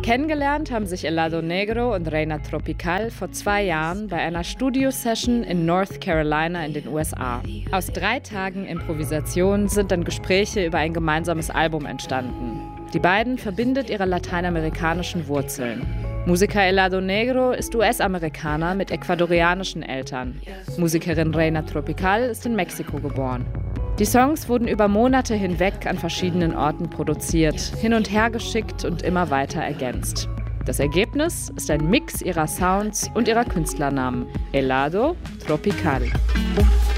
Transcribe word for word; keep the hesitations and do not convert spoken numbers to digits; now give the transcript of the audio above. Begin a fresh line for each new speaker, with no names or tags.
Kennengelernt haben sich Helado Negro und Reina Tropical vor zwei Jahren bei einer Studio-Session in North Carolina in den U S A. Aus drei Tagen Improvisation sind dann Gespräche über ein gemeinsames Album entstanden. Die beiden verbindet ihre lateinamerikanischen Wurzeln. Musiker Helado Negro ist U S-Amerikaner mit ecuadorianischen Eltern. Musikerin Reina Tropical ist in Mexiko geboren. Die Songs wurden über Monate hinweg an verschiedenen Orten produziert, hin und her geschickt und immer weiter ergänzt. Das Ergebnis ist ein Mix ihrer Sounds und ihrer Künstlernamen: Helado Tropical.